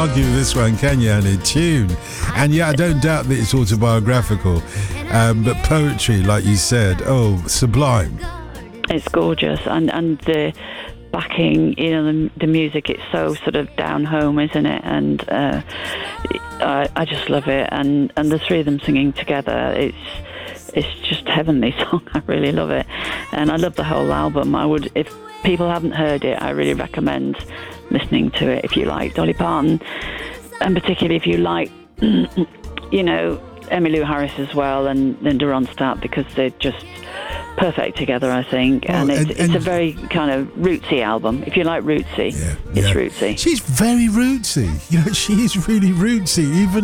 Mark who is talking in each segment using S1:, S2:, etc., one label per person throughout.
S1: argue with this one, can you, Annie? Tune. And yeah, I don't doubt that it's autobiographical, but poetry, like you said, sublime.
S2: It's gorgeous, and the backing, the music, it's so sort of down home, isn't it? And I just love it, and the three of them singing together, it's just a heavenly song. I really love it, and I love the whole album. If people haven't heard it, I really recommend listening to it if you like Dolly Parton, and particularly if you like Emmylou Harris as well, and Linda Ronstadt, because they're just perfect together, I think. And it's a very kind of rootsy album. If you like rootsy, it's rootsy.
S1: She's very rootsy. She is really rootsy.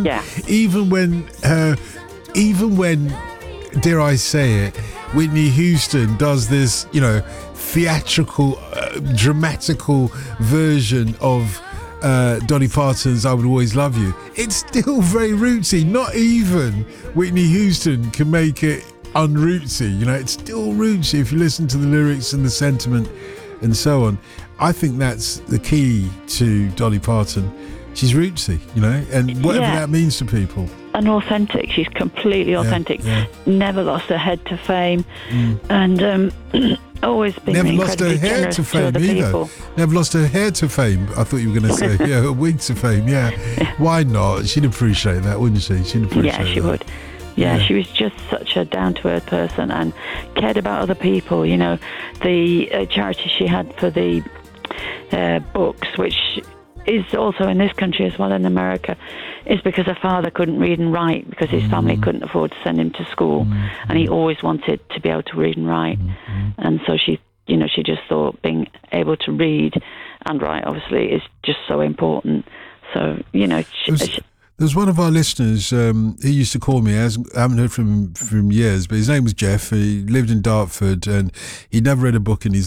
S1: Even when, dare I say it, Whitney Houston does this, theatrical, dramatical version of Dolly Parton's I Would Always Love You. It's still very rootsy. Not even Whitney Houston can make it unrootsy. It's still rootsy if you listen to the lyrics and the sentiment and so on. I think that's the key to Dolly Parton. She's rootsy, and whatever that means to people.
S2: And authentic. She's completely authentic.
S1: Yeah.
S2: Never lost her head to fame, and always been incredibly generous to other people.
S1: Never lost her hair to fame. I thought you were going to say, her wig to fame. Yeah. Why not? She'd appreciate that, wouldn't she? She'd appreciate that.
S2: Yeah, she would. Yeah, she was just such a down-to-earth person and cared about other people. The charity she had for the books, which is also in this country as well in America, is because her father couldn't read and write because his family couldn't afford to send him to school, and he always wanted to be able to read and write. And so she just thought being able to read and write obviously is just so important. So
S1: there's one of our listeners, he used to call me, I haven't heard from him years, but his name was Jeff. He lived in Dartford and he'd never read a book in his